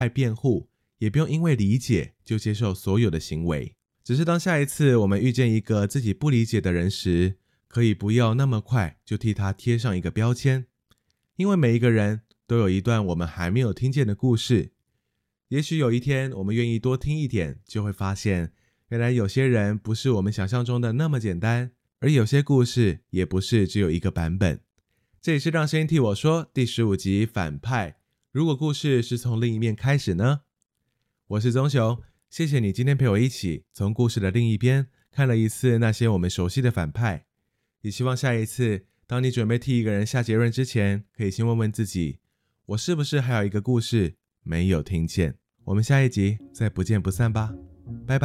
辩护，也不用因为理解就接受所有的行为。只是当下一次我们遇见一个自己不理解的人时，可以不要那么快就替他贴上一个标签，因为每一个人都有一段我们还没有听见的故事。也许有一天我们愿意多听一点，就会发现原来有些人不是我们想象中的那么简单，而有些故事也不是只有一个版本。这里是让声音替我说第15集反派，如果故事是从另一面开始呢？我是棕熊，谢谢你今天陪我一起从故事的另一边看了一次那些我们熟悉的反派。也希望下一次当你准备替一个人下结论之前，可以先问问自己，我是不是还有一个故事没有听见。我们下一集再不见不散吧，拜拜。